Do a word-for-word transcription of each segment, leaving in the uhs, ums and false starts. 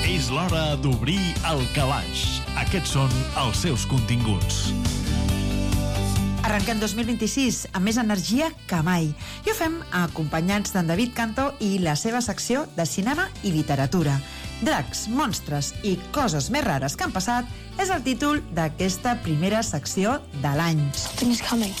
És l'hora d'obrir el calaix. Aquests són els seus continguts. Arrenquem dos mil vint-i-sis amb més energia que mai i ho fem acompanyats d'en David Canto i la seva secció de cinema i literatura. Dracs, monstres i coses més rares que han passat és el títol d'aquesta primera secció de l'any. Something is coming.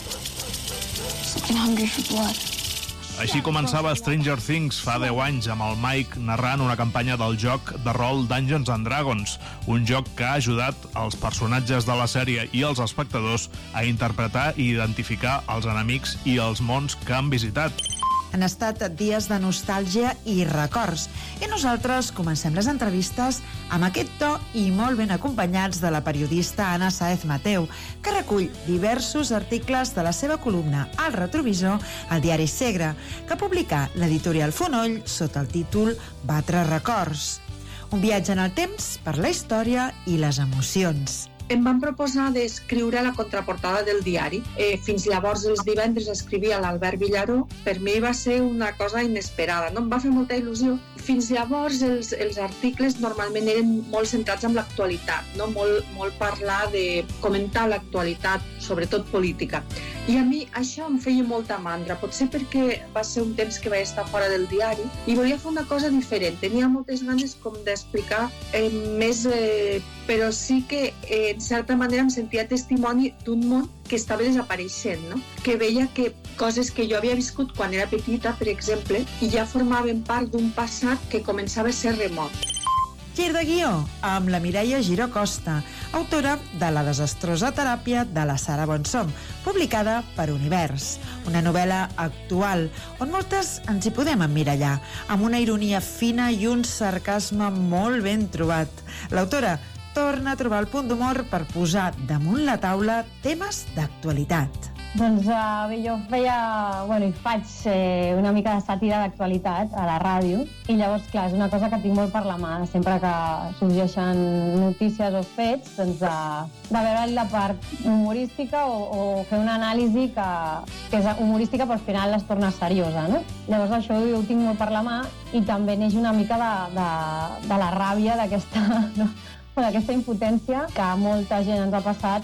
Something hungry for blood. Així començava Stranger Things fa deu anys amb el Mike narrant una campanya del joc de rol Dungeons and Dragons, un joc que ha ajudat els personatges de la sèrie i els espectadors a interpretar i identificar els enemics i els mons que han visitat. Han estat dies de nostàlgia i records i nosaltres comencem les entrevistes amb aquest to i molt ben acompanyats de la periodista Anna Sáez Mateu, que recull diversos articles de la seva columna al retrovisor al diari Segre, que publica l'editorial Fonoll sota el títol Batre records. Un viatge en el temps per la història i les emocions. Em van proposar d'escriure la contraportada del diari. Eh, fins llavors, els divendres, escrivia l'Albert Villaró. Per mi va ser una cosa inesperada, no? Em va fer molta il·lusió. Fins llavors, els, els articles normalment eren molt centrats en l'actualitat, no? Molt, molt parlar de comentar l'actualitat, sobretot política. I a mi això em feia molta mandra, potser perquè va ser un temps que vaig estar fora del diari i volia fer una cosa diferent. Tenia moltes ganes com d'explicar eh, més, eh, però sí que eh, en certa manera em sentia testimoni d'un món que estava desapareixent, no? Que veia que coses que jo havia viscut quan era petita, per exemple, i ja formaven part d'un passat que començava a ser remot. Gir de guió amb la Mireia Giró Costa, autora de La desastrosa teràpia de la Sara Bonsom, publicada per Univers, una novel·la actual on moltes ens hi podem emmirallar, amb una ironia fina i un sarcasme molt ben trobat. L'autora torna a trobar el punt d'humor per posar damunt la taula temes d'actualitat. Doncs uh, bé, jo feia, bueno, i faig eh, una mica de sàtira d'actualitat a la ràdio i llavors, clar, és una cosa que tinc molt per la mà. Sempre que sorgeixen notícies o fets, doncs de, de veure la part humorística o, o fer una anàlisi que, que és humorística però al final es torna seriosa, no? Llavors això jo ho tinc molt per la mà i també neix una mica de, de, de la ràbia d'aquesta... No? d'aquesta impotència que molta gent ens ha passat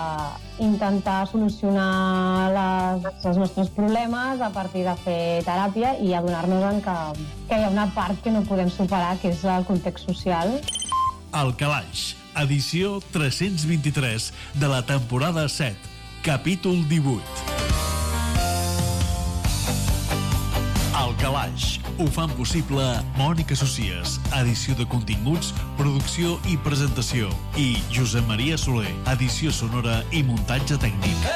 d'intentar solucionar les, els nostres problemes a partir de fer teràpia i adonar-nos que, que hi ha una part que no podem superar, que és el context social. El Calaix, edició tres-cents vint-i-tres de la temporada set, capítol divuit. El Calaix ho fan possible Mònica Socies, edició de continguts, producció i presentació, i Josep Maria Soler, edició sonora i muntatge tècnic.